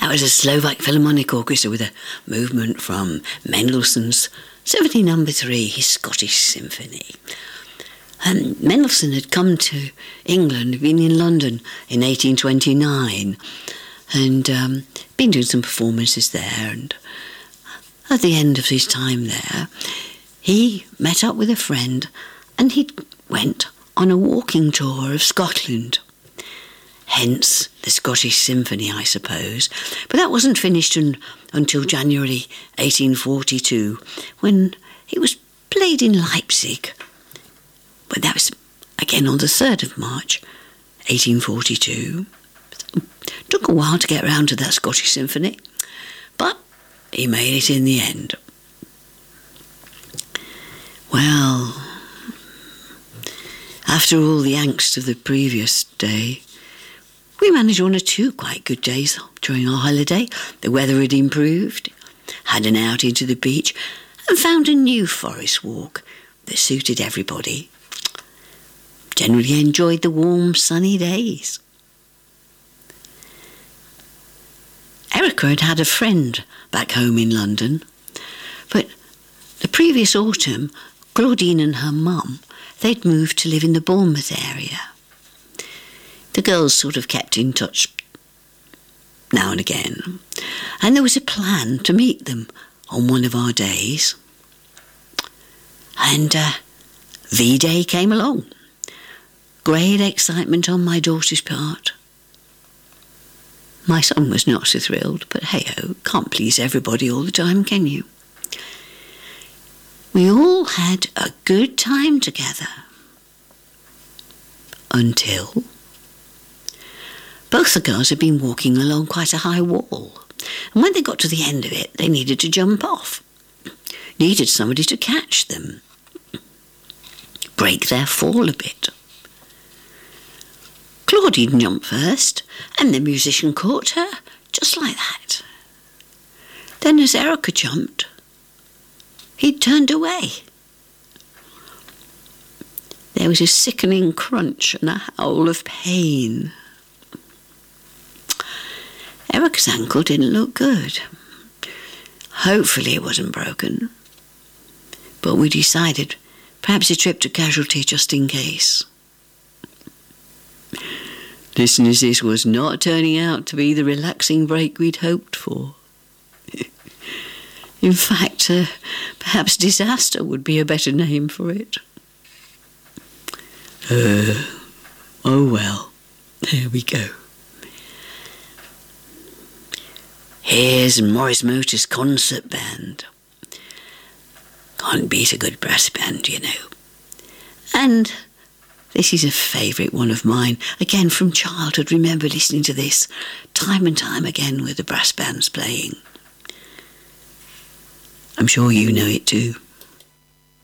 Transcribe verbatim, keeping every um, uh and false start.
That was a Slovak Philharmonic Orchestra with a movement from Mendelssohn's Symphony Number Three, his Scottish Symphony. And Mendelssohn had come to England, been in London in eighteen twenty-nine, and um, been doing some performances there. And at the end of his time there, he met up with a friend, and he went on a walking tour of Scotland. Hence the Scottish Symphony, I suppose. But that wasn't finished un- until January eighteen forty-two, when it was played in Leipzig. But that was again on the third of March, eighteen forty-two. Took a while to get round to that Scottish Symphony, but he made it in the end. Well, after all the angst of the previous day, we managed one or two quite good days during our holiday. The weather had improved, had an outing to the beach, and found a new forest walk that suited everybody. Generally enjoyed the warm, sunny days. Erica had had a friend back home in London, but the previous autumn, Claudine and her mum, they'd moved to live in the Bournemouth area. The girls sort of kept in touch now and again, and there was a plan to meet them on one of our days. And uh, the day came along. Great excitement on my daughter's part. My son was not so thrilled, but hey-ho, can't please everybody all the time, can you? We all had a good time together. Until both the girls had been walking along quite a high wall, and when they got to the end of it, they needed to jump off. Needed somebody to catch them. Break their fall a bit. Claudine jumped first, and the musician caught her, just like that. Then as Erica jumped, he turned away. There was a sickening crunch and a howl of pain. Erica's ankle didn't look good. Hopefully it wasn't broken. But we decided perhaps he tripped a casualty just in case. Listeners, this was not turning out to be the relaxing break we'd hoped for. In fact, uh, perhaps disaster would be a better name for it. Uh, oh well, there we go. Here's Morris Motors Concert Band. Can't beat a good brass band, you know. And this is a favourite one of mine. Again, from childhood, remember listening to this time and time again with the brass bands playing. I'm sure you know it too.